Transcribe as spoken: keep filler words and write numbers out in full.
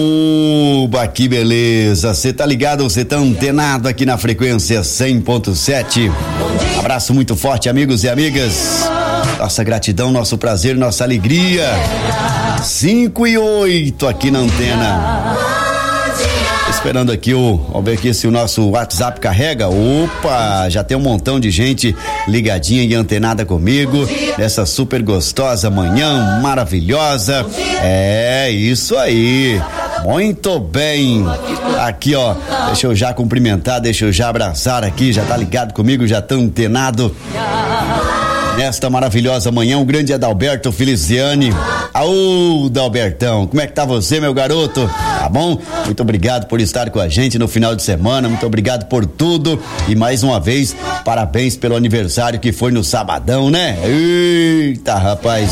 Oba, que beleza, você tá ligado, você tá antenado aqui na frequência cem ponto sete. Abraço muito forte, amigos e amigas. Nossa gratidão, nosso prazer, nossa alegria. cinco e oito aqui na antena. Esperando aqui o, vamos ver aqui se o nosso WhatsApp carrega. Opa, já tem um montão de gente ligadinha e antenada comigo nessa super gostosa manhã maravilhosa. É isso aí. Muito bem. Aqui, ó, deixa eu já cumprimentar, deixa eu já abraçar aqui, já tá ligado comigo, já tá antenado nesta maravilhosa manhã, o grande Adalberto Feliciani. Aô, Dalbertão, como é que tá você, meu garoto? Tá bom? Muito obrigado por estar com a gente no final de semana, muito obrigado por tudo e mais uma vez, parabéns pelo aniversário que foi no sabadão, né? Eita, rapaz.